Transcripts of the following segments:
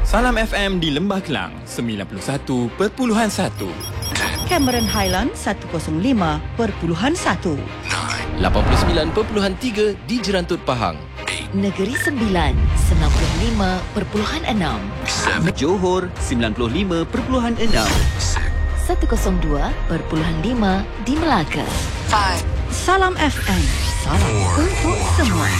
Salam FM di Lembah Kelang 91.1, Cameron Highland 105.1, 89.3 di Jerantut Pahang, Negeri Sembilan 95.6, Johor 95.6, 102.5 di Melaka. Salam FM, salam untuk semua.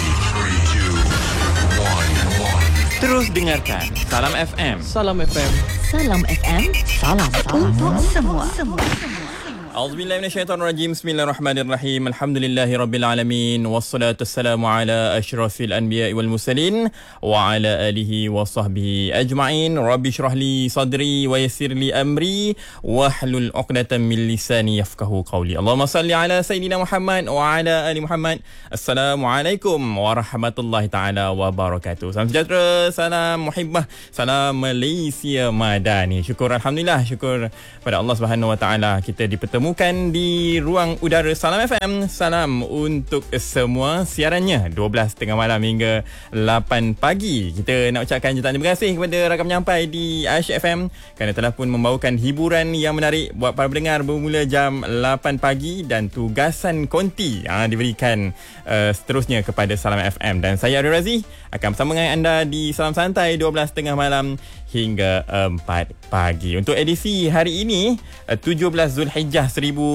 Terus dengarkan Salam FM. Salam FM. Salam FM, Salam untuk semua. A'udzubillahi minasyaitonirrajim. Bismillahirrahmanirrahim. Alhamdulillahirabbil alamin wassalatu wassalamu ala asyrafil anbiya'i wal mursalin wa ala alihi wa sahbihi ajma'in. Rabbi shrah li sadri wa yassir li amri wahlul 'uqdatam min lisani yafqahu qawli. Allahumma salli ala sayidina Muhammad wa ala ali Muhammad. Assalamualaikum warahmatullahi taala wabarakatuh. Salam sejahtera, salam muhibbah, salam Malaysia Madani. Syukur alhamdulillah, syukur pada Allah Subhanahu wa taala kita dipertemukan di ruang udara Salam FM. Salam untuk semua. Siarannya 12.30 malam hingga 8 pagi. Kita nak ucapkan jutaan terima kasih kepada rakan penyampai di Asyik FM kerana telah pun membawakan hiburan yang menarik buat para pendengar bermula jam 8 pagi dan tugasan konti diberikan seterusnya kepada Salam FM. Dan saya Arif Razi akan bersama dengan anda di Salam Santai 12.30 malam hingga 4 pagi. Untuk edisi hari ini 17 Zulhijjah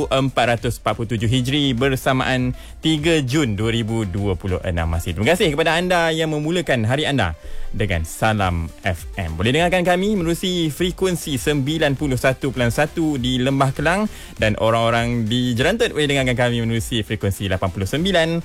1447 Hijri bersamaan 3 Jun 2026 masih. Terima kasih kepada anda yang memulakan hari anda dengan Salam FM. Boleh dengarkan kami menerusi frekuensi 91.1 di Lembah Kelang dan orang-orang di Jerantut boleh dengarkan kami menerusi frekuensi 89.3.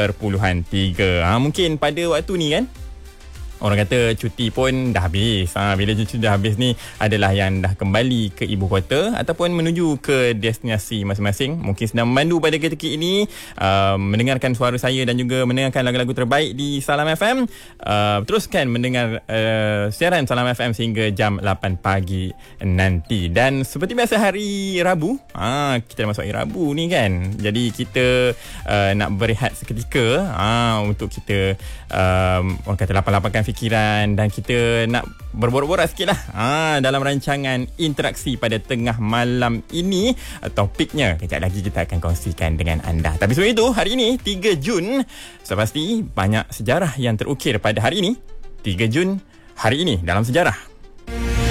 Mungkin pada waktu ni kan orang kata cuti pun dah habis. Bila cuti dah habis ni adalah yang dah kembali ke ibu kota ataupun menuju ke destinasi masing-masing. Mungkin sedang memandu pada ketika ini, mendengarkan suara saya dan juga mendengarkan lagu-lagu terbaik di Salam FM. Teruskan mendengar siaran Salam FM sehingga jam 8 pagi nanti. Dan seperti biasa hari Rabu, kita dah masuk hari Rabu ni kan. Jadi kita nak berehat seketika untuk kita orang kata lapang-lapangkan fikiran dan kita nak berborak-borak sikit lah dalam rancangan interaksi pada tengah malam ini. Topiknya kejap lagi kita akan kongsikan dengan anda. Tapi sebelum itu, hari ini 3 Jun, sepasti banyak sejarah yang terukir pada hari ini. 3 Jun hari ini dalam sejarah.